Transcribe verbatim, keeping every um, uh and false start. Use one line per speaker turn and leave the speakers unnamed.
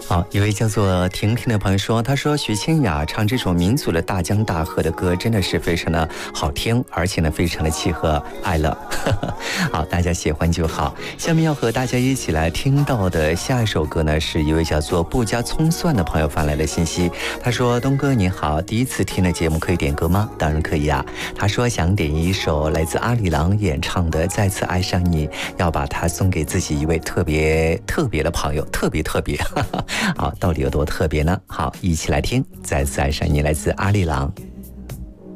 好，一位叫做婷婷的朋友说，他说许清雅唱这首民族的大江大河的歌真的是非常的好听，而且呢非常的契合爱乐。好，大家喜欢就好。下面要和大家一起来听到的下一首歌呢，是一位叫做不加葱蒜的朋友发来的信息。他说，东哥你好，第一次听的节目可以点歌吗？当然可以啊。他说想点一首来自阿里郎演唱的《再次爱上你》，要把它送给自己一位特别特别的朋友，特别特别。好，到底有多特别呢？好，一起来听《再次爱上你》，来自阿里郎。